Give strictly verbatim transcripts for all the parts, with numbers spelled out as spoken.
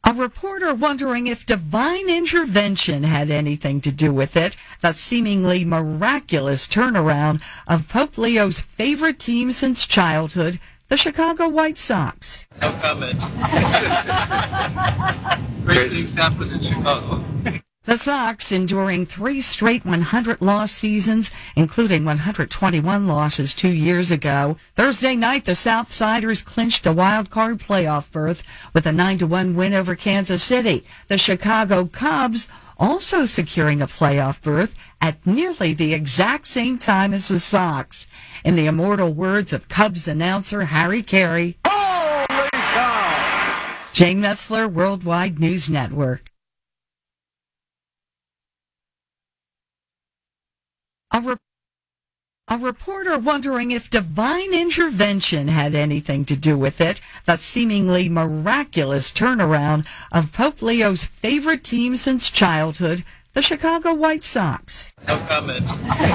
A reporter wondering if divine intervention had anything to do with it, the seemingly miraculous turnaround of Pope Leo's favorite team since childhood, the Chicago White Sox. No comment. Great things happen in Chicago. The Sox enduring three straight one hundred loss seasons, including one hundred twenty-one losses two years ago. Thursday night, the Southsiders clinched a wild card playoff berth with a nine to one win over Kansas City. The Chicago Cubs also securing a playoff berth at nearly the exact same time as the Sox. In the immortal words of Cubs announcer Harry Carey, "Holy cow!" Jane Metzler, Worldwide News Network. A, re- a reporter wondering if divine intervention had anything to do with it, the seemingly miraculous turnaround of Pope Leo's favorite team since childhood, the Chicago White Sox. No comment.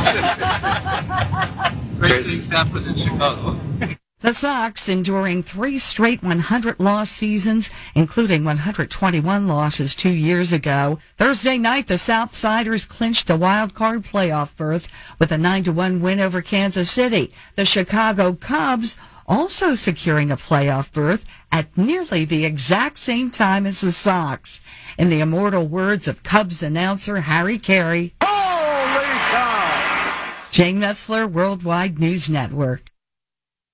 Great things happen in Chicago. The Sox enduring three straight one hundred loss seasons, including one hundred twenty-one losses two years ago. Thursday night, the Southsiders clinched a wild card playoff berth with a nine to one win over Kansas City. The Chicago Cubs also securing a playoff berth at nearly the exact same time as the Sox. In the immortal words of Cubs announcer Harry Carey, "Holy cow!" Jane Metzler, Worldwide News Network.